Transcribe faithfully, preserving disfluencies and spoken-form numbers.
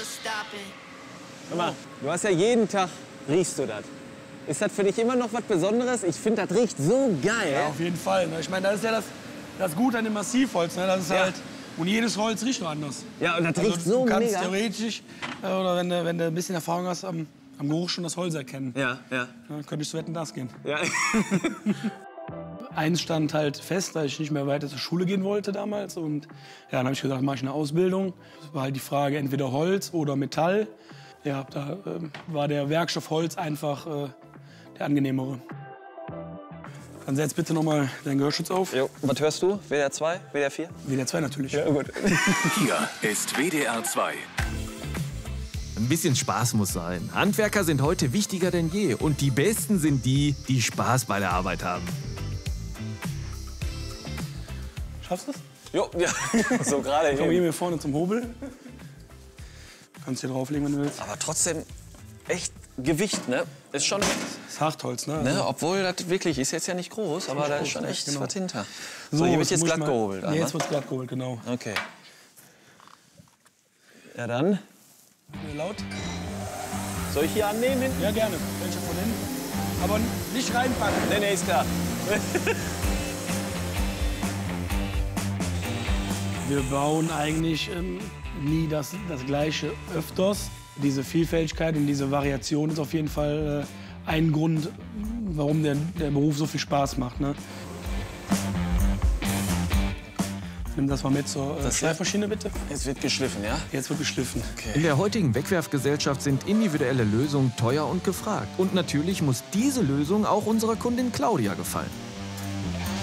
Guck mal, du hast ja jeden Tag, riechst du das. Ist das für dich immer noch was Besonderes? Ich finde, das riecht so geil. Ja, auf jeden Fall. Ne? Ich meine, das ist ja das, das Gute an dem Massivholz. Ne? Das ist Ja. halt, und jedes Holz riecht anders. Ja, und das Also, riecht so du kannst mega. theoretisch, äh, oder wenn du, wenn du ein bisschen Erfahrung hast, am, am Geruch schon das Holz erkennen. Ja, ja. Dann könnte ich zu Wetten, das gehen. Ja. Eins stand halt fest, dass ich nicht mehr weiter zur Schule gehen wollte damals. Und ja, dann habe ich gesagt, mache ich eine Ausbildung. Es war halt die Frage, entweder Holz oder Metall. Ja, da äh, war der Werkstoff Holz einfach äh, der angenehmere. Dann setz bitte noch mal deinen Gehörschutz auf. Jo, was hörst du? W D R zwei? W D R vier? W D R zwei natürlich. Ja, gut. Hier ist W D R zwei. Ein bisschen Spaß muss sein. Handwerker sind heute wichtiger denn je. Und die Besten sind die, die Spaß bei der Arbeit haben. Schaffst du es? Jo, ja, so gerade Komm, gehen eben. wir vorne zum Hobel. Kannst hier drauflegen, wenn du willst. Aber trotzdem echt Gewicht, ne? Ist schon, Das ist Hartholz, ne? ne? Obwohl das wirklich, ist jetzt ja nicht groß, aber da ist schon echt genau. was hinter. So, hier wird jetzt muss ich glatt mal- gehobelt. Nee, einmal. jetzt wird's glatt gehobelt, genau. Okay. Ja, dann. Laut? Soll ich hier annehmen? Ja, gerne. Welcher von denen? Aber nicht reinpacken. Nee, nee, ist klar. Wir bauen eigentlich ähm, nie das, das Gleiche öfters. Diese Vielfältigkeit und diese Variation ist auf jeden Fall äh, ein Grund, warum der, der Beruf so viel Spaß macht. Ne? Nimm das mal mit zur äh, Das hier? Schleifmaschine, bitte. Jetzt wird geschliffen, ja? Jetzt wird geschliffen. In der heutigen Wegwerfgesellschaft sind individuelle Lösungen teuer und gefragt. Und natürlich muss diese Lösung auch unserer Kundin Claudia gefallen.